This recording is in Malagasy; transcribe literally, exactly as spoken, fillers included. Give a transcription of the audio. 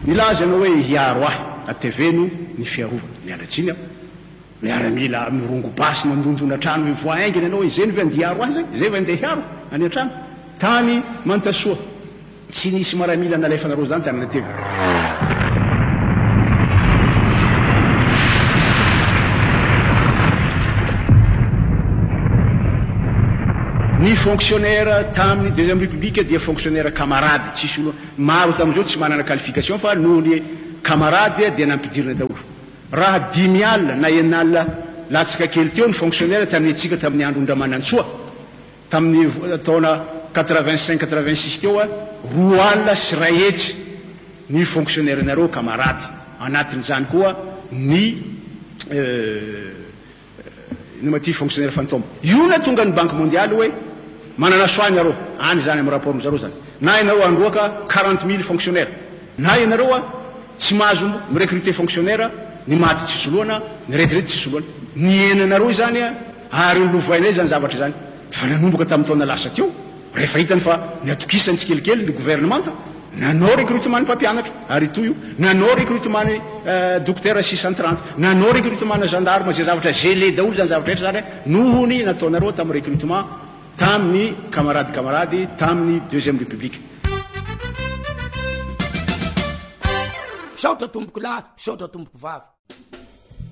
milazana hoe hiaro ahy ateveno ny fiarovana mialatsiny aho miaramila mirongo basy mandondona trano voainginy anao hoe zay ny vandiaro ahy zay zay vandeha hiaro any an-trano tany mantasoa tsy nisy maramila nalefanareo zany ty ananatevy ny fonctionnaire tamin'ny deuxième république dia fonctionnaire camarade tsisy olo maro tam'izao tsy manana qualification fa noho ny camarade dia nampidirina daholo raha dimy alina na enalina latsaka kely teo ny fonctionnaire tamin'ny atsika tamin'ny andro Ndramanantsoa tamin'ny taona quatre-vingt-cinq quatre-vingt-six teo a roa alina sy ray hetsy ny fonctionnaire nareo camarade anatin'izany koa ny ino ma ty fonctionnaire fantôme io na tonga ny banque mondiale hoe manana soany areo any zany amin'ny rapport zareo zany na ianareo androaka quarante mille fonctionnaire na ianareo a tsy mahazo mirecruter fonctionnaire ny maty tsisy loana ny retraite tsisy loana ny enanareo zany a ary lovoainay zany zavatra zany fa nanomboka tamin'ny taona lasa teo rehefa hitany fa niatokisany tsikelikely ny gouvernementa nanao recrutement ny mpampianatra ary toy io nanao recrutement ny docteur six cent trente nanao recrutement na gendarme zay zavatra gelé daholo zany zavatra rehetra zany nohony nataonareo tamin'ny recrutement tamin'ny camarade camarade tamin'ny deuxième république saotra tomboko lahy saotra tomboko vavy